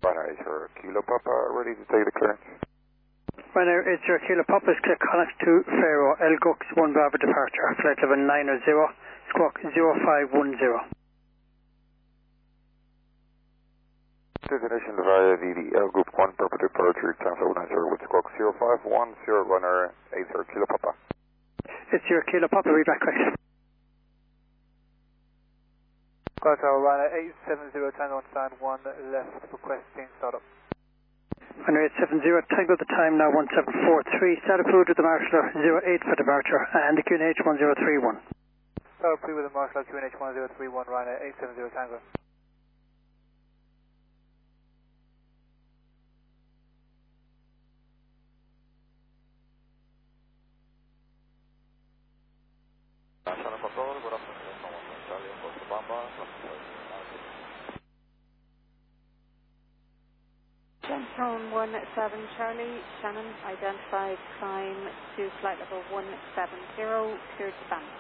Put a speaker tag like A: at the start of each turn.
A: Ryanair, is your Kilo Papa ready to take the clearance?
B: Ryanair, it's your Kilo Papa, click connect to Faro, Elgux 1 Bravo departure, flight level 90, squawk 0510.
A: Destination via the L Group 1 Purple departure, transfer 90 with squawk 0510, Ryanair 80 Kilo Papa.
B: It's your Kilo Papa, read back quick.
C: Hotel Ryanair 870 Tango on stand 1 left, requesting startup.
B: Ryanair 870, Tango the time now 1743, start approved with the Marshaller 08 for departure, and the QNH 1031.
C: Start approved with the Marshaller QNH 1031, Ryanair 870 Tango.
D: Centron 17 Charlie, Shannon, identified, climb to flight level 170, cleared to land.